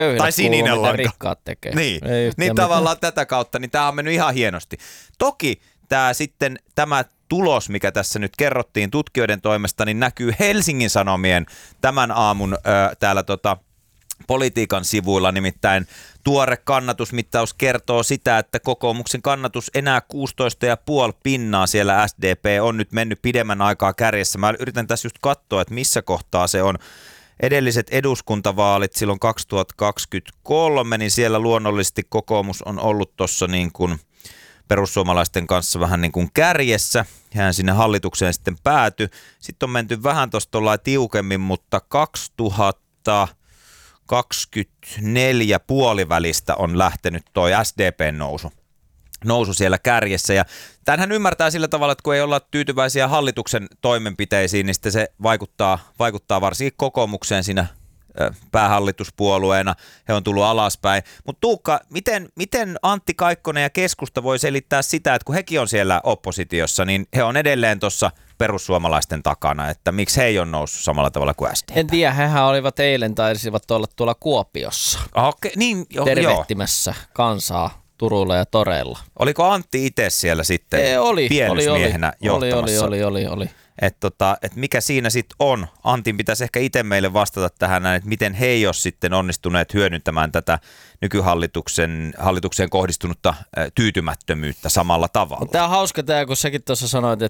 tai sininen lanka. Rikkaat tekee. Niin tavallaan tätä kautta, niin tämä on mennyt ihan hienosti. Toki tämä tulos, mikä tässä nyt kerrottiin tutkijoiden toimesta, niin näkyy Helsingin Sanomien tämän aamun täällä politiikan sivuilla, nimittäin tuore kannatusmittaus kertoo sitä, että kokoomuksen kannatus enää 16,5% siellä SDP on nyt mennyt pidemmän aikaa kärjessä. Mä yritän tässä just katsoa, että missä kohtaa se on. Edelliset eduskuntavaalit silloin 2023, niin siellä luonnollisesti kokoomus on ollut tuossa niin kuin perussuomalaisten kanssa vähän niin kuin kärjessä. Hän sinne hallitukseen sitten päätyi. Sitten on menty vähän tuosta tiukemmin, mutta 2024 puolivälistä on lähtenyt toi SDPn nousu siellä kärjessä. Ja tämänhän ymmärtää sillä tavalla, että kun ei olla tyytyväisiä hallituksen toimenpiteisiin, niin sitten se vaikuttaa varsinkin kokoomukseen siinä päähallituspuolueena. He on tullut alaspäin. Mutta Tuukka, miten Antti Kaikkonen ja keskusta voi selittää sitä, että kun hekin on siellä oppositiossa, niin he on edelleen tuossa perussuomalaisten takana, että miksi he ei ole noussut samalla tavalla kuin SDP? En tiedä, hehän olivat eilen, taisivat olla tuolla Kuopiossa tervehtimässä kansaa Turulla ja toreilla. Oliko Antti itse siellä sitten pienysmiehenä johtamassa? Oli. Että mikä siinä sitten on? Antin pitäisi ehkä itse meille vastata tähän, että miten he ei ole sitten onnistuneet hyödyntämään tätä nykyhallituksen kohdistunutta tyytymättömyyttä samalla tavalla. Tämä on hauska tämä, kun säkin tuossa sanoit,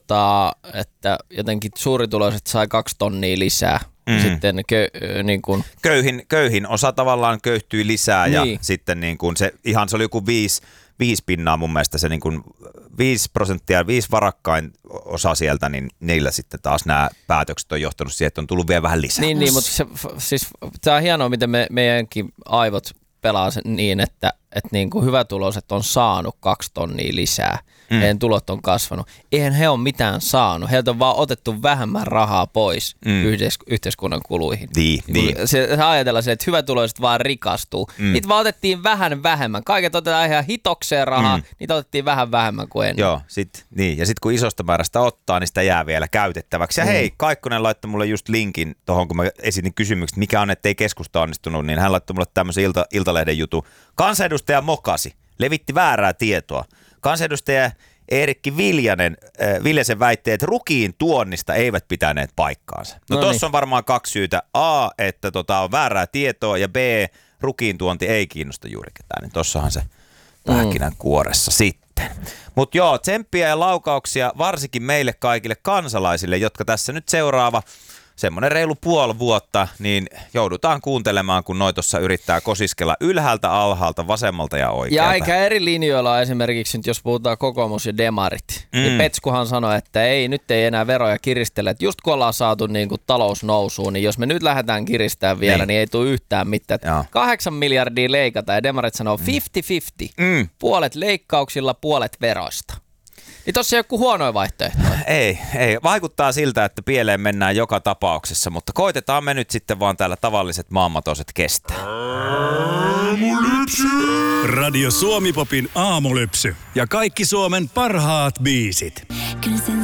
että jotenkin suurituloiset sai 2 tonnia lisää. Sitten niin kuin köyhin osa tavallaan köyhtyi lisää ja sitten niin kuin se oli joku 5% mun mielestä se niin kuin 5%, 5 varakkain osa sieltä, niin niillä sitten taas nämä päätökset on johtanut siihen, että on tullut vielä vähän lisää. Niin mutta siis tämä on hienoa, miten meidänkin aivot pelaa niin, että niin kuin hyvätuloiset on saanut 2 tonnia lisää. Heidän tulot on kasvanut. Eihän he ole mitään saanut. Heiltä on vaan otettu vähemmän rahaa pois yhteiskunnan kuluihin. Niin. Se ajatellaan se, että hyvätuloiset vaan rikastuu. Niitä vaan otettiin vähän vähemmän. Kaiket otetaan ihan hitokseen rahaa, niitä otettiin vähän vähemmän kuin ennen. Joo, ja sitten kun isosta määrästä ottaa, niin sitä jää vielä käytettäväksi. Ja hei, Kaikkonen laittoi mulle just linkin tuohon, kun mä esitin kysymykset, mikä on, ettei keskusta onnistunut, niin hän laittoi mulle tämmöisen Iltalehden jutun. Kansanedustaja mokasi, levitti väärää tietoa. Kansanedustaja Eerikki Viljasen väitteet rukiin tuonnista eivät pitäneet paikkaansa. No tuossa on varmaan 2 syytä. A, että on väärää tietoa ja B, rukiin tuonti ei kiinnosta juuri ketään. Niin tossahan se pähkinän kuoressa sitten. Mutta joo, tsemppiä ja laukauksia varsinkin meille kaikille kansalaisille, jotka tässä nyt seuraava semmoinen reilu puoli vuotta, niin joudutaan kuuntelemaan, kun noi tuossa yrittää kosiskella ylhäältä, alhaalta, vasemmalta ja oikealta. Ja aika eri linjoilla esimerkiksi nyt, jos puhutaan kokoomus ja demarit. Niin Petskuhan sanoi, että nyt ei enää veroja kiristellä. Että just kun ollaan saatu niin kuin talous nousuun, niin jos me nyt lähdetään kiristämään vielä, niin ei tule yhtään mitään. 8 miljardia leikata ja demarit sanoo 50-50. Puolet leikkauksilla, puolet veroista. Niin tossa ei ole joku huonoja vaihtoehtoja. Ei. Vaikuttaa siltä, että pieleen mennään joka tapauksessa, mutta koitetaan me nyt sitten vaan täällä tavalliset maanmatoiset kestää. Aamulypsy! Radio Suomi-popin aamulypsy. Ja kaikki Suomen parhaat biisit. Kyllä sen